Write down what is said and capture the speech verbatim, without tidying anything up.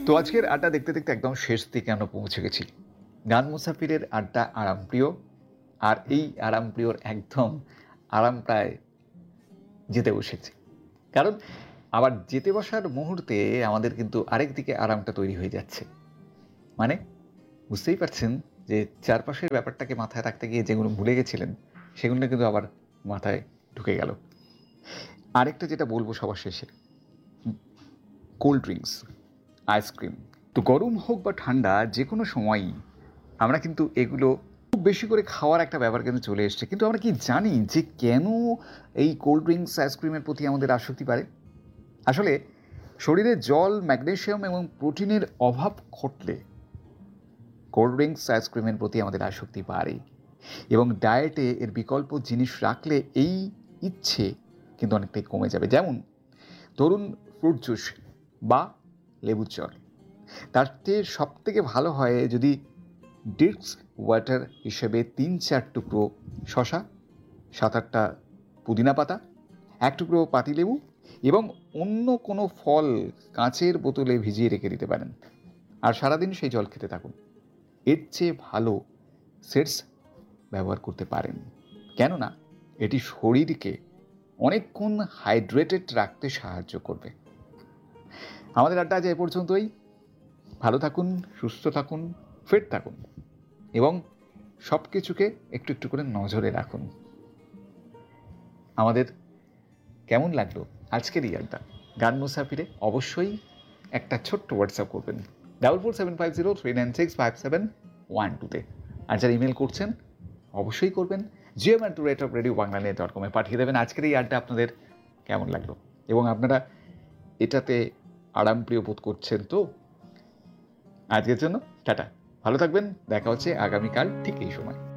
তো আজকের আড্ডা দেখতে দেখতে একদম শেষ দিকে আমরা পৌঁছে গেছি। গান মুসাফিরের আড্ডা আরামপ্রিয়, আর এই আরামপ্রিয়র একদম আরামটায় যেতে বসেছি। কারণ আবার যেতে বসার মুহূর্তে আমাদের কিন্তু আরেক দিকে আরামটা তৈরি হয়ে যাচ্ছে। মানে বুঝতেই পারছেন যে চারপাশের ব্যাপারটাকে মাথায় রাখতে গিয়ে যেগুলো ভুলে গেছিলেন সেগুলো কিন্তু আবার মাথায় ঢুকে গেল। আরেকটা যেটা বলবো সবার শেষে, কোল্ড ড্রিঙ্কস, আইসক্রিম, তো গরম হোক বা ঠান্ডা যে কোনো সময়ই আমরা কিন্তু এগুলো খুব বেশি করে খাওয়ার একটা ব্যাপার কিন্তু চলে এসছে। কিন্তু আমরা কি জানি যে কেন এই কোল্ড ড্রিঙ্কস আইসক্রিমের প্রতি আমাদের আসক্তি বাড়ে? আসলে শরীরে জল, ম্যাগনেসিয়াম এবং প্রোটিনের অভাব ঘটলে কোল্ড ড্রিঙ্কস আইসক্রিমের প্রতি আমাদের আসক্তি বাড়ে, এবং ডায়েটে এর বিকল্প জিনিস রাখলে এই ইচ্ছে কিন্তু অনেকটাই কমে যাবে। যেমন ধরুন ফ্রুট জুস বা লেবুর জল, তার চেয়ে সব থেকে ভালো হয় যদি ডিটস ওয়াটার হিসেবে তিন চার টুকরো শশা, সাত আটটা পুদিনা পাতা, এক টুকরো পাতিলেবু এবং অন্য কোনো ফল কাঁচের বোতলে ভিজিয়ে রেখে দিতে পারেন, আর সারাদিন সেই জল খেতে থাকুন। এর চেয়ে ভালো সেটস ব্যবহার করতে পারেন, কেননা এটি শরীরকে অনেকক্ষণ হাইড্রেটেড রাখতে সাহায্য করবে। আমাদের আড্ডা আজ এ পর্যন্তই। ভালো থাকুন, সুস্থ থাকুন, ফিট থাকুন এবং সব কিছুকে একটু একটু করে নজরে রাখুন। আমাদের কেমন লাগলো আজকের এই আড্ডা গান মুসাফিরে? অবশ্যই একটা ছোট্ট হোয়াটসঅ্যাপ করবেন double four seven five zero three nine six five seven one টুতে। আর যারা ইমেল করছেন অবশ্যই করবেন GM at two rate of radio Bangla net dot কমে পাঠিয়ে দেবেন আজকের এই আড্ডা আপনাদের কেমন লাগলো, এবং আপনারা এটাতে আরামপ্রিয় বোধ করছেন তো? আজকের জন্য টাটা, ভালো থাকবেন, দেখা হচ্ছে আগামীকাল ঠিক এই সময়।